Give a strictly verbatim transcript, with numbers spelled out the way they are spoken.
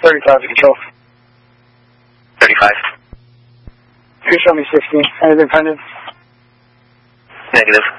thirty-five to control. thirty-five. You show me sixteen. Anything pending? Negative.